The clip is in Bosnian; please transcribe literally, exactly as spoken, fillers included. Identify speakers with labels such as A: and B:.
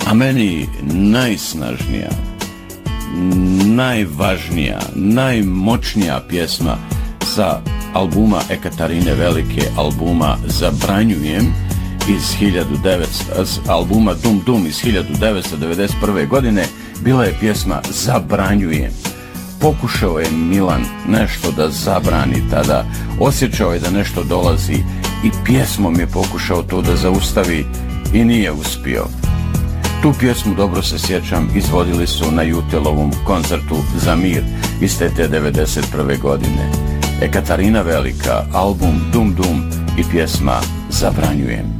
A: A meni najsnažnija, najvažnija, najmoćnija pjesma sa albuma Ekaterine Velike, albuma Zabranjujem iz hiljadu devetsto, albuma Dum Dum iz hiljadu devetsto devedeset prve. godine, bila je pjesma Zabranjujem. Pokušao je Milan nešto da zabrani tada, osjećao je da nešto dolazi i pjesmom je pokušao to da zaustavi i nije uspio. Tu pjesmu, dobro se sjećam, izvodili su na Jutelovom koncertu Za mir iste te devedeset prve. godine. Ekaterina Velika, album Dum Dum i pjesma Zabranjujem.